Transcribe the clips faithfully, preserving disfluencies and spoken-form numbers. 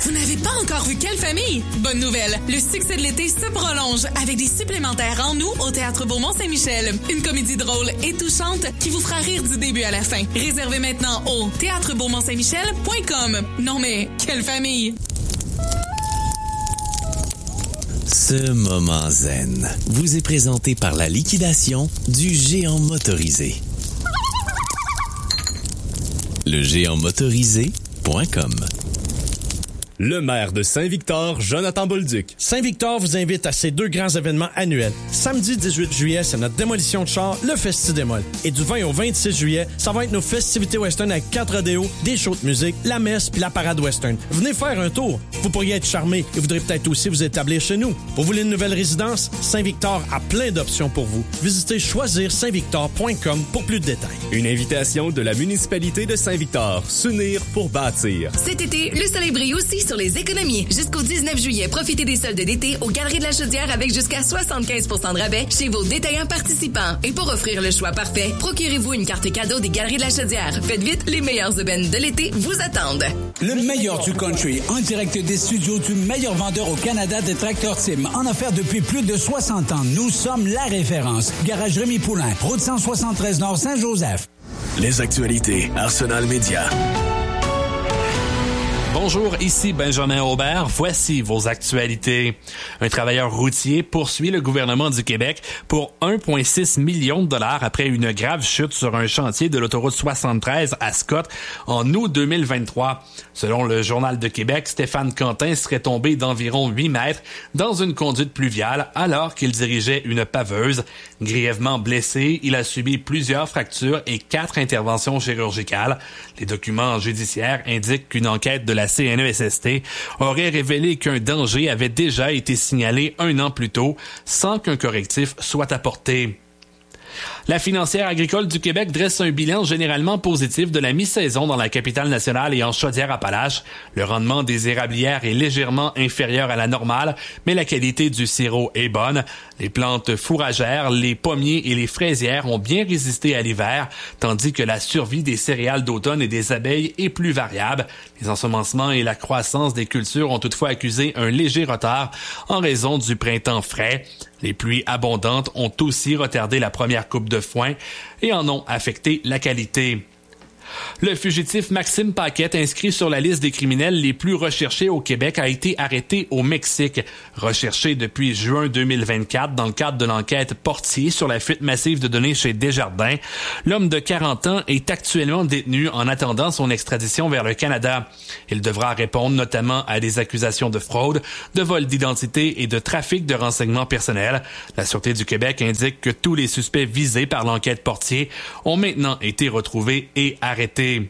Vous n'avez pas encore vu Quelle famille? Bonne nouvelle, le succès de l'été se prolonge avec des supplémentaires en août au Théâtre Beaumont-Saint-Michel. Une comédie drôle et touchante qui vous fera rire du début à la fin. Réservez maintenant au théâtre beaumont saint michel point com. Non mais, quelle famille! Ce moment zen vous est présenté par la liquidation du géant motorisé. Le géant motorisé point com. Le maire de Saint-Victor, Jonathan Bolduc. Saint-Victor vous invite à ses deux grands événements annuels. Samedi dix-huit juillet, c'est notre démolition de char, le Festi-Démol. Et du vingt au vingt-six juillet, ça va être nos festivités western avec quatre rodéos, des shows de musique, la messe puis la parade western. Venez faire un tour. Vous pourriez être charmé et voudrez peut-être aussi vous établir chez nous. Vous voulez une nouvelle résidence? Saint-Victor a plein d'options pour vous. Visitez choisir saint victor point com pour plus de détails. Une invitation de la municipalité de Saint-Victor. S'unir pour bâtir. Cet été, le soleil brille aussi sur les économies. Jusqu'au dix-neuf juillet, profitez des soldes d'été aux Galeries de la Chaudière avec jusqu'à soixante-quinze pour cent de rabais chez vos détaillants participants. Et pour offrir le choix parfait, procurez-vous une carte cadeau des Galeries de la Chaudière. Faites vite, les meilleures aubaines de l'été vous attendent. Le meilleur du country, en direct des studios du meilleur vendeur au Canada de Tracteur Tim, en offert depuis plus de soixante ans. Nous sommes la référence. Garage Rémi Poulain, route cent soixante-treize Nord Saint-Joseph. Les actualités, Arsenal Média. Bonjour, ici Benjamin Aubert. Voici vos actualités. Un travailleur routier poursuit le gouvernement du Québec pour un virgule six million de dollars après une grave chute sur un chantier de l'autoroute soixante-treize à Scott en août deux mille vingt-trois. Selon le Journal de Québec, Stéphane Quentin serait tombé d'environ huit mètres dans une conduite pluviale alors qu'il dirigeait une paveuse. Grièvement blessé, il a subi plusieurs fractures et quatre interventions chirurgicales. Les documents judiciaires indiquent qu'une enquête de la C N E S S T aurait révélé qu'un danger avait déjà été signalé un an plus tôt sans qu'un correctif soit apporté. La financière agricole du Québec dresse un bilan généralement positif de la mi-saison dans la capitale nationale et en Chaudière-Appalaches. Le rendement des érablières est légèrement inférieur à la normale, mais la qualité du sirop est bonne. Les plantes fourragères, les pommiers et les fraisières ont bien résisté à l'hiver, tandis que la survie des céréales d'automne et des abeilles est plus variable. Les ensemencements et la croissance des cultures ont toutefois accusé un léger retard en raison du printemps frais. Les pluies abondantes ont aussi retardé la première coupe de foin et en ont affecté la qualité. Le fugitif Maxime Paquette, inscrit sur la liste des criminels les plus recherchés au Québec, a été arrêté au Mexique. Recherché depuis juin deux mille vingt-quatre dans le cadre de l'enquête Portier sur la fuite massive de données chez Desjardins, l'homme de quarante ans est actuellement détenu en attendant son extradition vers le Canada. Il devra répondre notamment à des accusations de fraude, de vol d'identité et de trafic de renseignements personnels. La Sûreté du Québec indique que tous les suspects visés par l'enquête Portier ont maintenant été retrouvés et arrêtés.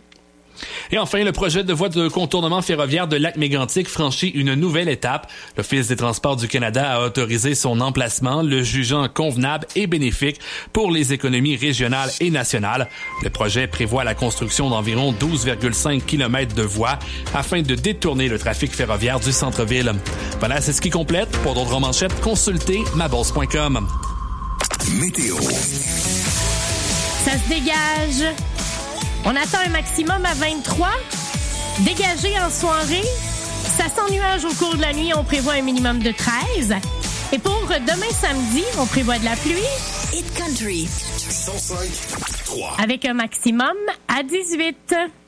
Et enfin, le projet de voie de contournement ferroviaire de Lac-Mégantic franchit une nouvelle étape. L'Office des transports du Canada a autorisé son emplacement, le jugeant convenable et bénéfique pour les économies régionales et nationales. Le projet prévoit la construction d'environ douze virgule cinq kilomètres de voies afin de détourner le trafic ferroviaire du centre-ville. Voilà, c'est ce qui complète. Pour d'autres manchettes, consultez ma bourse point com. Météo. Ça se dégage. On attend un maximum à vingt-trois. Dégagé en soirée. Ça sent nuage au cours de la nuit. On prévoit un minimum de treize. Et pour demain samedi, on prévoit de la pluie. Hit Country. cent cinq trois. Avec un maximum à dix-huit.